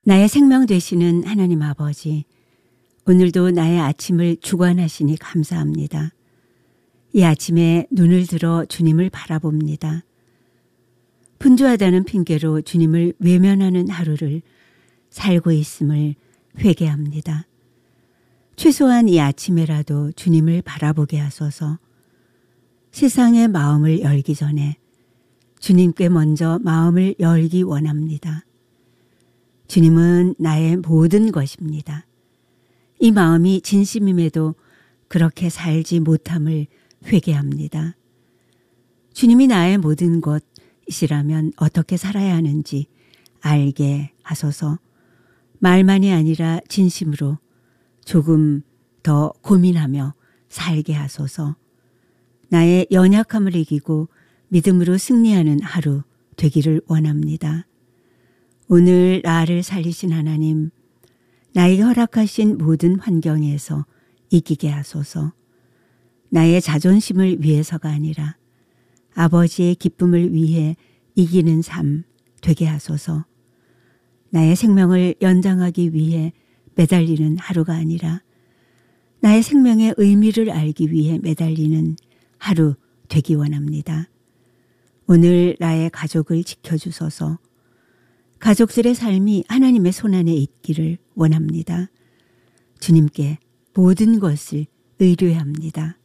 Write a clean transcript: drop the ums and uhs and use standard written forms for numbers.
나의 생명 되시는 하나님 아버지, 오늘도 나의 아침을 주관하시니 감사합니다. 이 아침에 눈을 들어 주님을 바라봅니다. 분주하다는 핑계로 주님을 외면하는 하루를 살고 있음을 회개합니다. 최소한 이 아침에라도 주님을 바라보게 하소서. 세상의 마음을 열기 전에 주님께 먼저 마음을 열기 원합니다. 주님은 나의 모든 것입니다. 이 마음이 진심임에도 그렇게 살지 못함을 회개합니다. 주님이 나의 모든 것이시라면 어떻게 살아야 하는지 알게 하소서. 말만이 아니라 진심으로 조금 더 고민하며 살게 하소서. 나의 연약함을 이기고 믿음으로 승리하는 하루 되기를 원합니다. 오늘 나를 살리신 하나님, 나에게 허락하신 모든 환경에서 이기게 하소서. 나의 자존심을 위해서가 아니라 아버지의 기쁨을 위해 이기는 삶 되게 하소서. 나의 생명을 연장하기 위해 매달리는 하루가 아니라 나의 생명의 의미를 알기 위해 매달리는 하루 되기 원합니다. 오늘 나의 가족을 지켜주소서. 가족들의 삶이 하나님의 손안에 있기를 원합니다. 주님께 모든 것을 의뢰합니다.